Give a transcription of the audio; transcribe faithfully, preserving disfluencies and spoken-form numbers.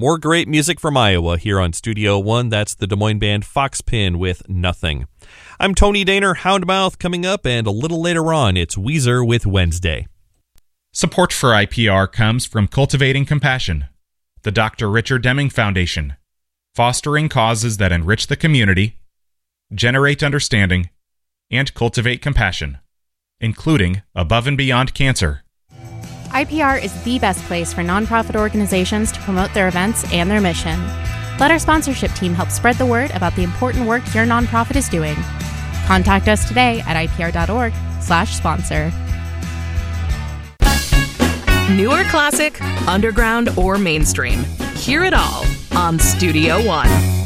More great music from Iowa here on Studio One. That's the Des Moines band Foxpin with Nothing. I'm Tony Daner, Houndmouth. Coming up, and a little later on, it's Weezer with Wednesday. Support for I P R comes from Cultivating Compassion, the Doctor Richard Deming Foundation, fostering causes that enrich the community, generate understanding, and cultivate compassion, including Above and Beyond Cancer. I P R is the best place for nonprofit organizations to promote their events and their mission. Let our sponsorship team help spread the word about the important work your nonprofit is doing. Contact us today at ipr.org slash sponsor. Newer classic, underground, or mainstream. Hear it all on Studio One.